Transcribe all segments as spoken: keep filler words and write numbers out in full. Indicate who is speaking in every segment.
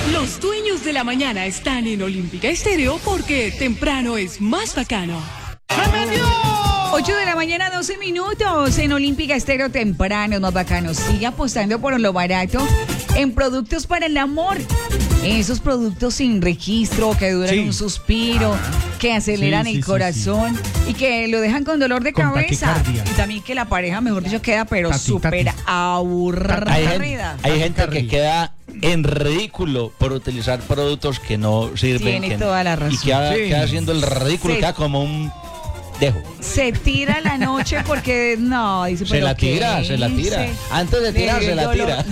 Speaker 1: Los dueños de la mañana están en Olímpica Estéreo porque temprano es más bacano.
Speaker 2: ocho de la mañana, doce minutos. En Olímpica Estéreo, temprano es más bacano. Sigue apostando por lo barato en productos para el amor. Esos productos sin registro, que duran sí. un suspiro, que aceleran sí, sí, el corazón sí, sí. y que lo dejan con dolor de con cabeza. Taquicardia. Y también que la pareja, mejor dicho, queda pero súper aburrida.
Speaker 3: Hay gente, hay gente que queda en ridículo por utilizar productos que no sirven.
Speaker 2: Tiene
Speaker 3: que,
Speaker 2: toda la razón.
Speaker 3: Y queda,
Speaker 2: sí.
Speaker 3: queda haciendo el ridículo, sí. queda como un dejo.
Speaker 2: Se tira la noche porque no, dice,
Speaker 3: se la tira, se la tira. Antes de tirar, se la tira.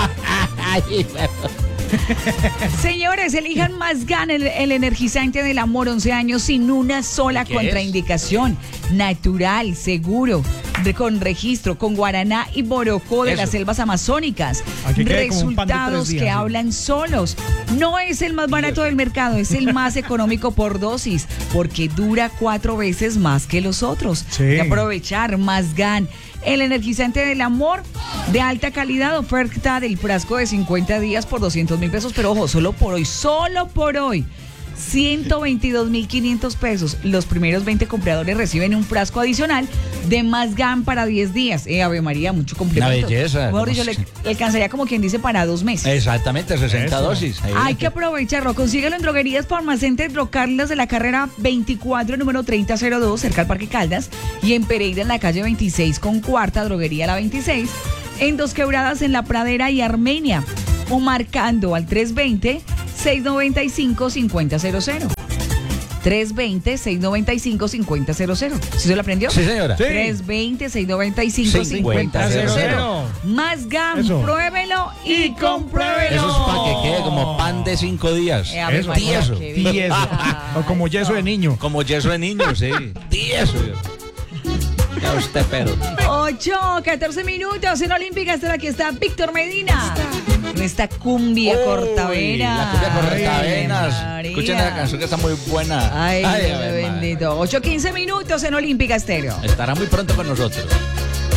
Speaker 2: Señores, elijan Más Gan, el, el energizante del amor, once años sin una sola contraindicación. Es? Natural, seguro, de, con registro, con guaraná y borocó de Eso. las selvas amazónicas. Resultados días, que sí. hablan solos. No es el más barato del mercado, es el más económico por dosis, porque dura cuatro veces más que los otros. Sí. Hay que aprovechar Más Gan. El energizante del amor de alta calidad, oferta del frasco de cincuenta días por doscientos mil pesos, pero ojo, solo por hoy, solo por hoy, ciento veintidós mil quinientos pesos. Los primeros veinte compradores reciben un frasco adicional de Más Gan para diez días. Eh, Ave María, mucho complemento.
Speaker 3: Una belleza.
Speaker 2: Mejor dicho, le, le alcanzaría como quien dice para dos meses.
Speaker 3: Exactamente, sesenta Eso. dosis.
Speaker 2: Ahí Hay que aprovecharlo. Consíguelo en droguerías Farmacéuticas Drocarlas de la carrera veinticuatro, número treinta cero dos, cerca al Parque Caldas, y en Pereira, en la calle veintiséis con cuarta, droguería La veintiséis, en Dos Quebradas, en La Pradera y Armenia, o marcando al tres veinte, seis noventa y cinco, cincuenta cero cero. tres veinte, seis noventa y cinco, cincuenta cero cero. ¿Sí se lo aprendió?
Speaker 3: Sí, señora. Sí.
Speaker 2: tres veinte, seis noventa y cinco, cincuenta cero cero. Más Gan, Eso. pruébelo y, y compruébelo.
Speaker 3: Eso es para que quede como pan de cinco días.
Speaker 2: Eh,
Speaker 3: Eso, tieso.
Speaker 4: Tieso. O como yeso de niño.
Speaker 3: Como yeso de niño, sí. Tieso. Ya usted, pero.
Speaker 2: ocho, catorce minutos en Olímpica. Hasta aquí está Víctor Medina. Esta cumbia Uy, cortavena.
Speaker 3: La cumbia cortavenas. Escuchen la canción que está muy buena.
Speaker 2: Ay, Ay bendito. ocho, quince minutos en Olímpica Estéreo.
Speaker 3: Estará muy pronto con nosotros.